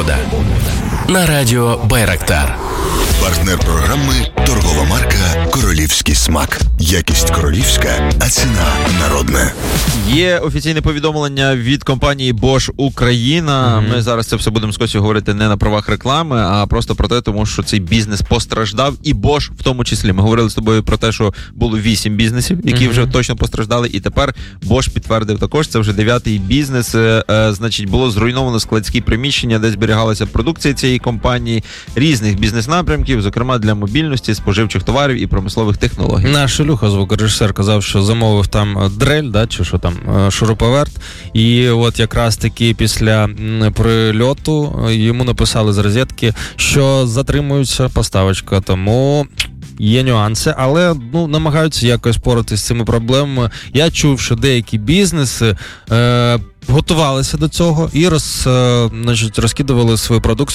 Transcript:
Свобода» на радіо Байрактар. Партнер програми – торгова марка «Королівський смак». Якість королівська, а ціна народна. Є офіційне повідомлення від компанії Bosch Україна. Ми зараз це все будемо з Костю говорити не на правах реклами, а просто про те, тому що цей бізнес постраждав, і Bosch в тому числі. Ми говорили з тобою про те, що було 8 бізнесів, які вже точно постраждали, і тепер Bosch підтвердив також, це вже 9-й бізнес. Значить, було зруйновано складські приміщення, де зберігалася продукція цієї компанії, різних бізнес-напрямків, зокрема для мобільності, споживчих товарів і промислових технологій. Наш Ілюха, звукорежисер, казав, що замовив там дрель, да, чи що там, шуруповерт, і от якраз таки після прильоту йому написали з розетки, що затримується поставочка, тому є нюанси, але намагаються якось боротися з цими проблемами. Я чув, що деякі бізнеси готувалися до цього і розкидували свою продукцію